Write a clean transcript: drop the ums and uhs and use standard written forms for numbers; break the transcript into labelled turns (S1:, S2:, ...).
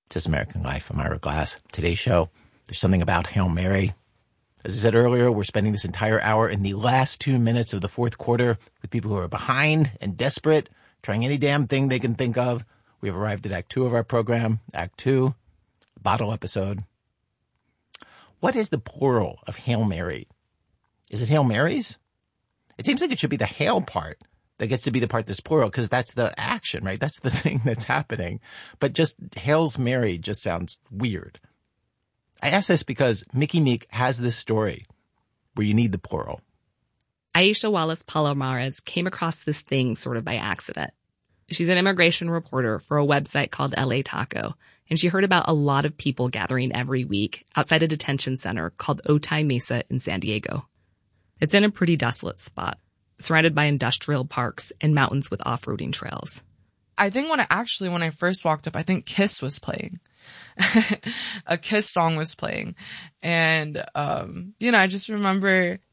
S1: This American Life. I'm Ira Glass. Today's show, there's something about Hail Mary. As I said earlier, we're spending this entire hour in the last 2 minutes of the fourth quarter with people who are behind and desperate, trying any damn thing they can think of. We have arrived at Act 2 of our program. Act 2, bottle episode. What is the plural of Hail Mary? Is it Hail Marys? It seems like it should be the hail part that gets to be the part that's plural, because that's the action, right? That's the thing that's happening. But just Hail's Mary just sounds weird. I ask this because Mickey Meek has this story where you need the plural.
S2: Aisha Wallace Palomares came across this thing sort of by accident. She's an immigration reporter for a website called LA Taco, and she heard about a lot of people gathering every week outside a detention center called Otay Mesa in San Diego. It's in a pretty desolate spot, surrounded by industrial parks and mountains with off-roading trails.
S3: I think when I first walked up, I think Kiss was playing. A Kiss song was playing. And, I just remember